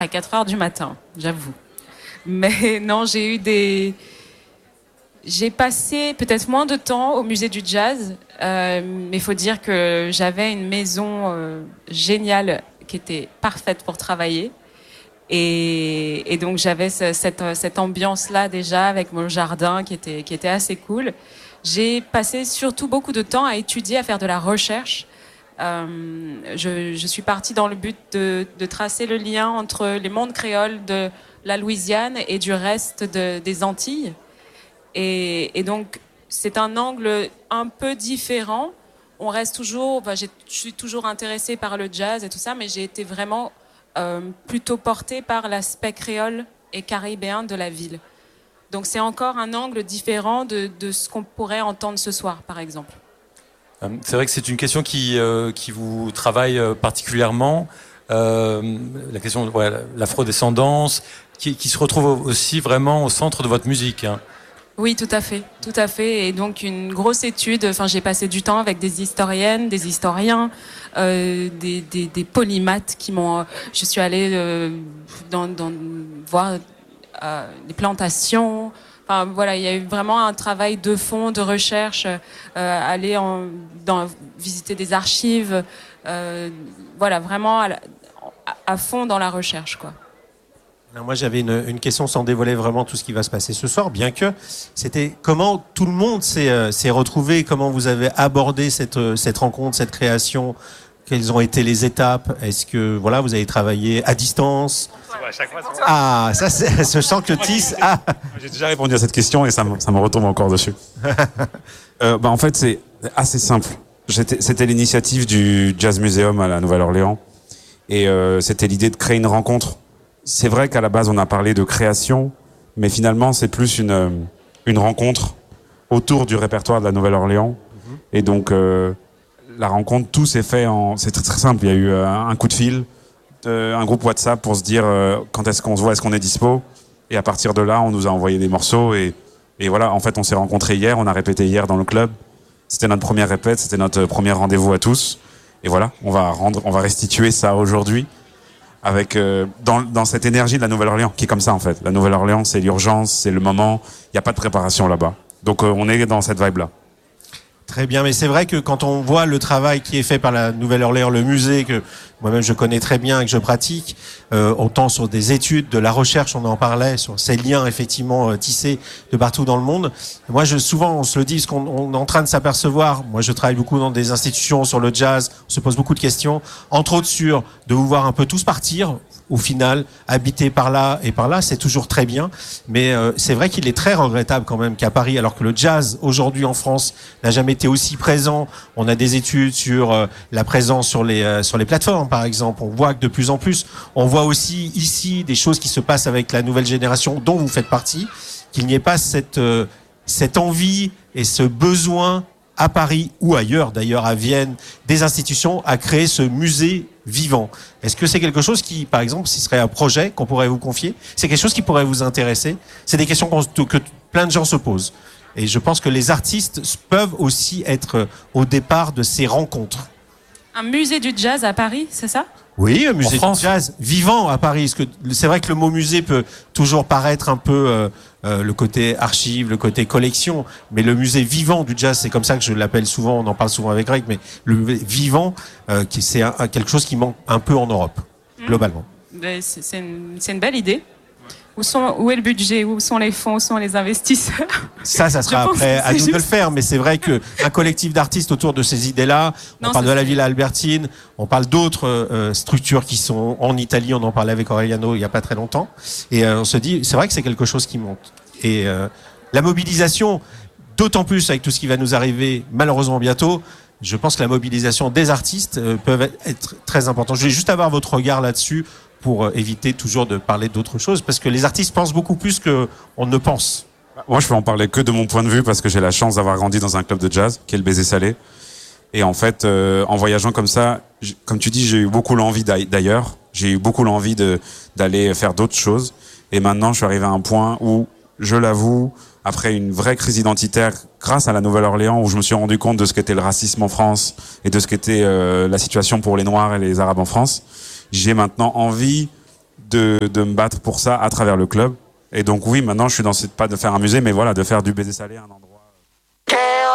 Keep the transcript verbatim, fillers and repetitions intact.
À quatre heures du matin, j'avoue. Mais non, j'ai eu des... J'ai passé peut-être moins de temps au musée du jazz, euh, mais il faut dire que j'avais une maison euh, géniale qui était parfaite pour travailler. Et, et donc j'avais ce, cette, cette ambiance-là déjà avec mon jardin qui était, qui était assez cool. J'ai passé surtout beaucoup de temps à étudier, à faire de la recherche. Euh, je, je suis partie dans le but de, de tracer le lien entre les mondes créoles de la Louisiane et du reste de, des Antilles. Et, et donc, c'est un angle un peu différent. On reste toujours, enfin, j'ai, je suis toujours intéressée par le jazz et tout ça, mais j'ai été vraiment euh, plutôt portée par l'aspect créole et caribéen de la ville. Donc, c'est encore un angle différent de, de ce qu'on pourrait entendre ce soir, par exemple. C'est vrai que c'est une question qui, euh, qui vous travaille particulièrement. Euh, la question de ouais, l'afrodescendance, qui, qui se retrouve aussi vraiment au centre de votre musique, hein. Oui, tout à fait, tout à fait. Et donc une grosse étude. Enfin, j'ai passé du temps avec des historiennes, des historiens, euh, des, des, des polymathes qui m'ont. Je suis allée euh, dans, dans voir euh, les plantations. Enfin, voilà, il y a eu vraiment un travail de fond, de recherche, euh, aller en, dans, visiter des archives. Euh, voilà, vraiment à, à fond dans la recherche, quoi. Alors moi, j'avais une, une question sans dévoiler vraiment tout ce qui va se passer ce soir, bien que c'était comment tout le monde s'est, euh, s'est retrouvé, comment vous avez abordé cette, euh, cette rencontre, cette création, quelles ont été les étapes, est-ce que voilà, vous avez travaillé à distance? À chaque fois, Ah, ça, c'est, je sens que Tis, ah. J'ai déjà répondu à cette question et ça me, ça me retombe encore dessus. euh, bah, en fait, c'est assez simple. J'étais, c'était l'initiative du Jazz Museum à la Nouvelle-Orléans et euh, c'était l'idée de créer une rencontre. C'est vrai qu'à la base, on a parlé de création, mais finalement, c'est plus une, une rencontre autour du répertoire de la Nouvelle-Orléans. Mm-hmm. Et donc, euh, la rencontre, tout s'est fait en... C'est très, très simple. Il y a eu euh, un coup de fil, euh, un groupe WhatsApp pour se dire euh, quand est-ce qu'on se voit, est-ce qu'on est dispo. Et à partir de là, on nous a envoyé des morceaux. Et, et voilà, en fait, on s'est rencontrés hier, on a répété hier dans le club. C'était notre première répète, c'était notre premier rendez-vous à tous. Et voilà, on va, rendre, on va restituer ça aujourd'hui. Avec euh, dans, dans cette énergie de la Nouvelle-Orléans, qui est comme ça en fait. La Nouvelle-Orléans, c'est l'urgence, c'est le moment. Il n'y a pas de préparation là-bas. Donc euh, on est dans cette vibe-là. Très bien, mais c'est vrai que quand on voit le travail qui est fait par la Nouvelle-Orléans, le musée que moi-même je connais très bien et que je pratique, euh, autant sur des études, de la recherche, on en parlait, sur ces liens effectivement euh, tissés de partout dans le monde. Moi, je souvent, on se le dit, parce qu'on on est en train de s'apercevoir. Moi, je travaille beaucoup dans des institutions sur le jazz. On se pose beaucoup de questions, entre autres sur de vous voir un peu tous partir. Au final, habiter par là et par là, c'est toujours très bien. Mais euh, c'est vrai qu'il est très regrettable quand même qu'à Paris, alors que le jazz aujourd'hui en France n'a jamais été aussi présent. On a des études sur euh, la présence sur les euh, sur les plateformes, par exemple. On voit que de plus en plus, on voit aussi ici des choses qui se passent avec la nouvelle génération dont vous faites partie, qu'il n'y ait pas cette euh, cette envie et ce besoin à Paris ou ailleurs, d'ailleurs à Vienne, des institutions à créer ce musée vivant. Est-ce que c'est quelque chose qui, par exemple, ce serait un projet qu'on pourrait vous confier? C'est quelque chose qui pourrait vous intéresser? C'est des questions que plein de gens se posent. Et je pense que les artistes peuvent aussi être au départ de ces rencontres. Un musée du jazz à Paris, c'est ça? Oui, un musée du jazz vivant à Paris. Parce que c'est vrai que le mot musée peut toujours paraître un peu euh, euh, le côté archive, le côté collection, mais le musée vivant du jazz, c'est comme ça que je l'appelle souvent. On en parle souvent avec Greg, mais le vivant, euh, qui c'est un, quelque chose qui manque un peu en Europe, mmh. globalement. C'est, c'est, une, c'est une belle idée. Où, sont, où est le budget? Où sont les fonds? Où sont les investisseurs? Ça, ça sera après à nous juste... de le faire. Mais c'est vrai qu'un collectif d'artistes autour de ces idées-là, on non, parle de la Villa Albertine, on parle d'autres euh, structures qui sont en Italie, on en parlait avec Aureliano il n'y a pas très longtemps. Et euh, on se dit, c'est vrai que c'est quelque chose qui monte. Et euh, la mobilisation, d'autant plus avec tout ce qui va nous arriver malheureusement bientôt, je pense que la mobilisation des artistes euh, peut être très importante. Je voulais juste avoir votre regard là-dessus, pour éviter toujours de parler d'autres choses, parce que les artistes pensent beaucoup plus qu'on ne pense. Moi, je peux en parler que de mon point de vue, parce que j'ai la chance d'avoir grandi dans un club de jazz, qui est le Baiser Salé. Et en fait, euh, en voyageant comme ça, comme tu dis, j'ai eu beaucoup l'envie d'ailleurs, j'ai eu beaucoup l'envie de, d'aller faire d'autres choses. Et maintenant, je suis arrivé à un point où, je l'avoue, après une vraie crise identitaire, grâce à la Nouvelle-Orléans, où je me suis rendu compte de ce qu'était le racisme en France, et de ce qu'était euh, la situation pour les Noirs et les Arabes en France, j'ai maintenant envie de, de me battre pour ça à travers le club. Et donc oui, maintenant je suis dans cette, pas de faire un musée, mais voilà, de faire du baiser salé un endroit.